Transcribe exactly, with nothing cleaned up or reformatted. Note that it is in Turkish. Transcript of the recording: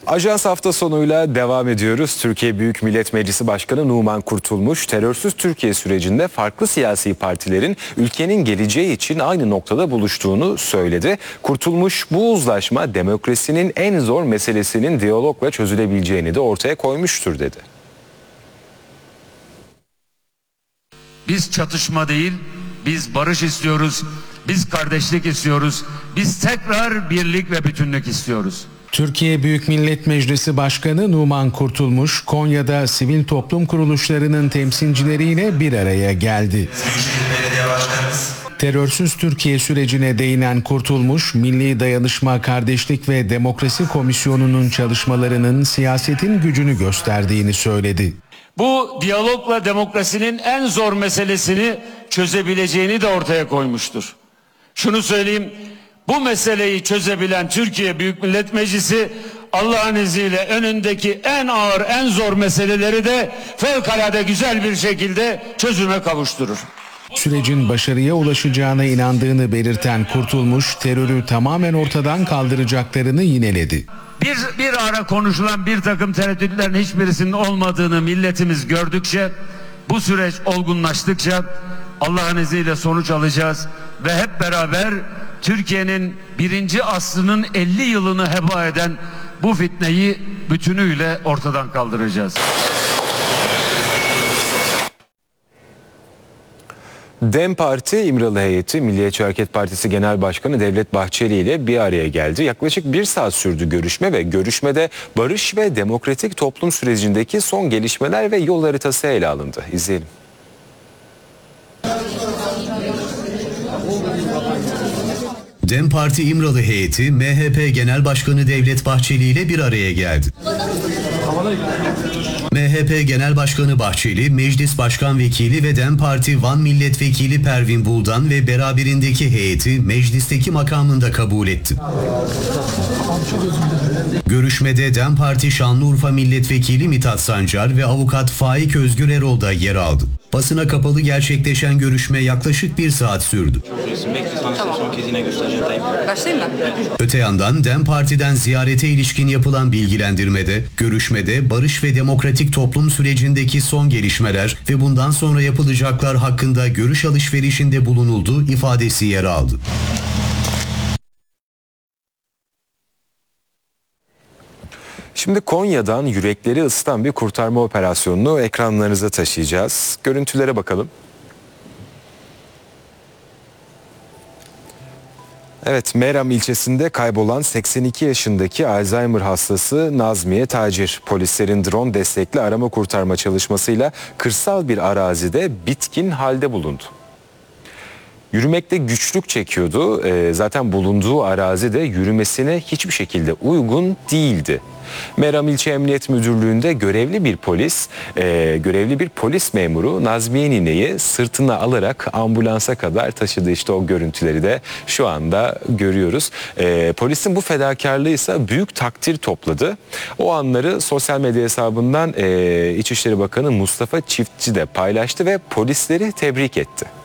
Ajans hafta sonuyla devam ediyoruz. Türkiye Büyük Millet Meclisi Başkanı Numan Kurtulmuş, terörsüz Türkiye sürecinde farklı siyasi partilerin ülkenin geleceği için aynı noktada buluştuğunu söyledi. Kurtulmuş, bu uzlaşma demokrasinin en zor meselesinin diyalogla çözülebileceğini de ortaya koymuştur dedi. Biz çatışma değil, biz barış istiyoruz, biz kardeşlik istiyoruz, biz tekrar birlik ve bütünlük istiyoruz. Türkiye Büyük Millet Meclisi Başkanı Numan Kurtulmuş, Konya'da sivil toplum kuruluşlarının temsilcileriyle bir araya geldi. Terörsüz Türkiye sürecine değinen Kurtulmuş, Milli Dayanışma, Kardeşlik ve Demokrasi Komisyonu'nun çalışmalarının siyasetin gücünü gösterdiğini söyledi. Bu diyalogla demokrasinin en zor meselesini çözebileceğini de ortaya koymuştur. Şunu söyleyeyim, bu meseleyi çözebilen Türkiye Büyük Millet Meclisi Allah'ın izniyle önündeki en ağır, en zor meseleleri de fevkalade güzel bir şekilde çözüme kavuşturur. Sürecin başarıya ulaşacağına inandığını belirten Kurtulmuş, terörü tamamen ortadan kaldıracaklarını yineledi. Bir, bir ara konuşulan bir takım tereddütlerin hiçbirisinin olmadığını milletimiz gördükçe, bu süreç olgunlaştıkça Allah'ın izniyle sonuç alacağız ve hep beraber Türkiye'nin birinci asrının elli yılını heba eden bu fitneyi bütünüyle ortadan kaldıracağız. DEM Parti İmralı heyeti Milliyetçi Hareket Partisi Genel Başkanı Devlet Bahçeli ile bir araya geldi. Yaklaşık bir saat sürdü görüşme ve görüşmede barış ve demokratik toplum sürecindeki son gelişmeler ve yol haritası ele alındı. İzleyelim. DEM Parti İmralı heyeti M H P Genel Başkanı Devlet Bahçeli ile bir araya geldi. M H P Genel Başkanı Bahçeli, Meclis Başkan Vekili ve DEM Parti Van Milletvekili Pervin Buldan ve beraberindeki heyeti meclisteki makamında kabul etti. Görüşmede DEM Parti Şanlıurfa Milletvekili Mithat Sancar ve avukat Faik Özgür Erol da yer aldı. Basına kapalı gerçekleşen görüşme yaklaşık bir saat sürdü. Başlayayım mı? Öte yandan DEM Parti'den ziyarete ilişkin yapılan bilgilendirmede, görüşmede barış ve demokratik toplum sürecindeki son gelişmeler ve bundan sonra yapılacaklar hakkında görüş alışverişinde bulunuldu ifadesi yer aldı. Şimdi Konya'dan yürekleri ısıtan bir kurtarma operasyonunu ekranlarınıza taşıyacağız. Görüntülere bakalım. Evet, Meram ilçesinde kaybolan seksen iki yaşındaki Alzheimer hastası Nazmiye Tacir, polislerin drone destekli arama kurtarma çalışmasıyla kırsal bir arazide bitkin halde bulundu. Yürümekte güçlük çekiyordu. E, zaten bulunduğu arazi de yürümesine hiçbir şekilde uygun değildi. Meram İlçe Emniyet Müdürlüğü'nde görevli bir polis, e, görevli bir polis memuru Nazmiye nineyi sırtına alarak ambulansa kadar taşıdı. İşte o görüntüleri de şu anda görüyoruz. E, polisin bu fedakarlığı ise büyük takdir topladı. O anları sosyal medya hesabından e, İçişleri Bakanı Mustafa Çiftçi de paylaştı ve polisleri tebrik etti.